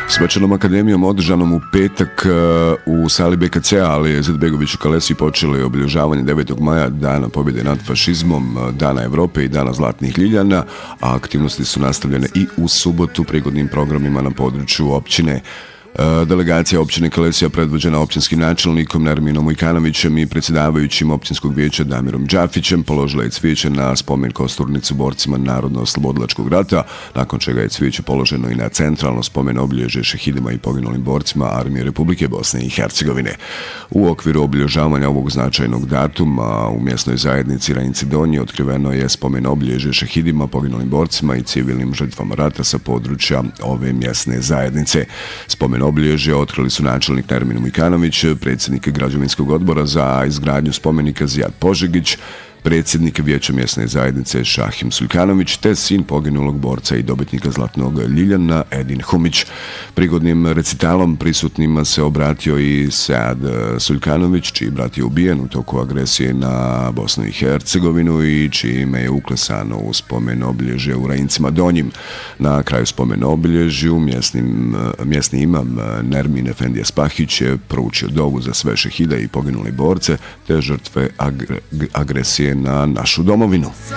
Svečanom akademijom održanom u petak u sali BKC-a Ali Izetbegović u Kalesi počeli obilježavanje 9. maja, Dana pobjede nad fašizmom, Dana Evrope i Dana Zlatnih Ljiljana, a aktivnosti su nastavljene i u subotu prigodnim programima na području općine. Delegacija općine Kalesija predvođena općinskim načelnikom Nerminom Ujkanovićem i predsjedavajućim općinskog vijeća Damirom Đafićem položila je cvijeće na spomen kosturnicu borcima Narodno-oslobodilačkog rata, nakon čega je cvijeće položeno i na centralno spomen obilježje šehidima i poginulim borcima Armije Republike Bosne i Hercegovine. U okviru obilježavanja ovog značajnog datuma u mjesnoj zajednici Rajinci Donji otkriveno je spomen obilježje šehidima, poginulim borcima i civilnim žrtvama rata sa područja ove mjesne zajednice. Spomen obilježja otkrili su načelnik Nermin Ujkanović, predsjednik građevinskog odbora za izgradnju spomenika Zijad Požegić, predsjednik vijeća mjesne zajednice Šahim Suljkanović te sin poginulog borca i dobitnika Zlatnog Ljiljana Edin Humić. Prigodnim recitalom prisutnima se obratio i Sead Suljkanović, čiji brat je ubijen u toku agresije na Bosnu i Hercegovinu i čime je uklesano u spomen obilježje u Rajincima Donjim. Na kraju spomen obilježju mjesni imam Nermin Efendija Spahić je proučio dovu za sve šehide i poginuli borce te žrtve agresije na našu domovinu.